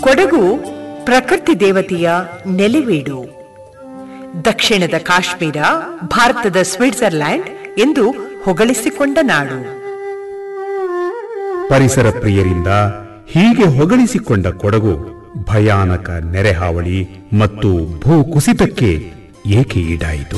ಕೊಡಗು ಪ್ರಕೃತಿ ದೇವತೆಯ ನೆಲೆವೀಡು. ದಕ್ಷಿಣದ ಕಾಶ್ಮೀರ ಭಾರತದ ಸ್ವಿಟ್ಜರ್ಲ್ಯಾಂಡ್ ಎಂದು ಹೊಗಳಿಸಿಕೊಂಡ ನಾಡು. ಪರಿಸರ ಪ್ರಿಯರಿಂದ ಹೀಗೆ ಹೊಗಳಿಸಿಕೊಂಡ ಕೊಡಗು ಭಯಾನಕ ನೆರೆಹಾವಳಿ ಮತ್ತು ಭೂಕುಸಿತಕ್ಕೆ ಏಕೆ ಈಡಾಯಿತು?